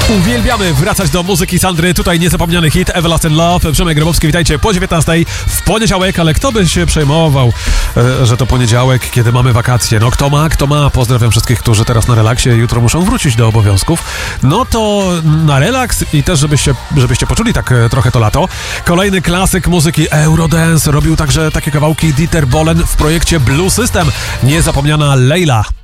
Uwielbiamy wracać do muzyki Sandry. Tutaj niezapomniany hit Everlasting Love. Przemek Grabowski, witajcie po 19 w poniedziałek, ale kto by się przejmował, że to poniedziałek, kiedy mamy wakacje? No kto ma, kto ma. Pozdrawiam wszystkich, którzy teraz na relaksie, jutro muszą wrócić do obowiązków. No to na relaks i też żebyście poczuli tak trochę to lato. Kolejny klasyk muzyki Eurodance. Robił także takie kawałki Dieter Bohlen w projekcie Blue System. Niezapomniana Leila.